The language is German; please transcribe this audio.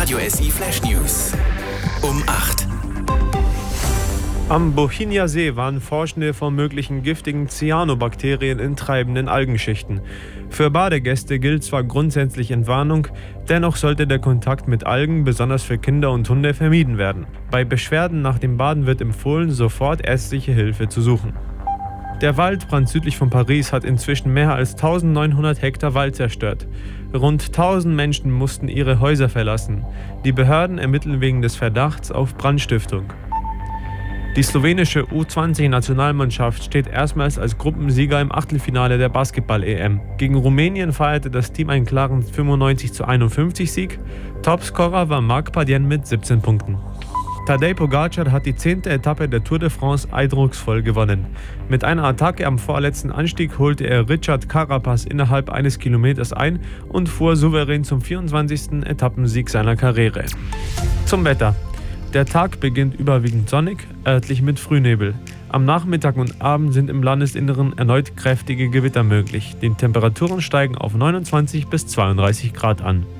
Radio SI Flash News. Um 8. Am Bohinja See warnen Forschende vor möglichen giftigen Cyanobakterien in treibenden Algenschichten. Für Badegäste gilt zwar grundsätzlich Entwarnung, dennoch sollte der Kontakt mit Algen, besonders für Kinder und Hunde, vermieden werden. Bei Beschwerden nach dem Baden wird empfohlen, sofort ärztliche Hilfe zu suchen. Der Waldbrand südlich von Paris hat inzwischen mehr als 1900 Hektar Wald zerstört. Rund 1000 Menschen mussten ihre Häuser verlassen. Die Behörden ermitteln wegen des Verdachts auf Brandstiftung. Die slowenische U20-Nationalmannschaft steht erstmals als Gruppensieger im Achtelfinale der Basketball-EM. Gegen Rumänien feierte das Team einen klaren 95:51-Sieg. Topscorer war Marc Padien mit 17 Punkten. Tadej Pogacar hat die 10. Etappe der Tour de France eindrucksvoll gewonnen. Mit einer Attacke am vorletzten Anstieg holte er Richard Carapaz innerhalb eines Kilometers ein und fuhr souverän zum 24. Etappensieg seiner Karriere. Zum Wetter. Der Tag beginnt überwiegend sonnig, örtlich mit Frühnebel. Am Nachmittag und Abend sind im Landesinneren erneut kräftige Gewitter möglich. Die Temperaturen steigen auf 29 bis 32 Grad an.